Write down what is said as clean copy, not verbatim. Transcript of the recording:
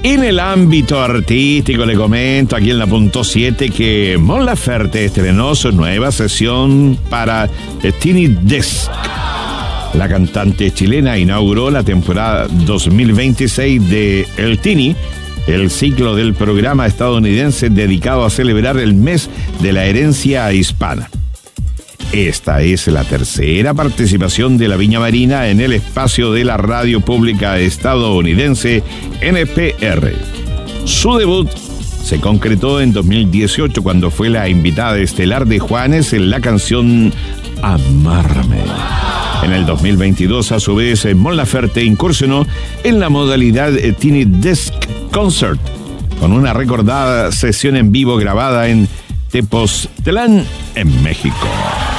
En el ámbito artístico le comento aquí en la punto 7 que Mon Laferte estrenó su nueva sesión para Tiny Desk. La cantante chilena inauguró la temporada 2026 de El Tiny, el ciclo del programa estadounidense dedicado a celebrar el mes de la herencia hispana. Esta es la tercera participación de la Viña Marina en el espacio de la radio pública estadounidense NPR. Su debut se concretó en 2018 cuando fue la invitada estelar de Juanes en la canción Amarme. En el 2022, a su vez, Mon Laferte incursionó en la modalidad Tiny Desk Concert con una recordada sesión en vivo grabada en Tepoztlán, en México.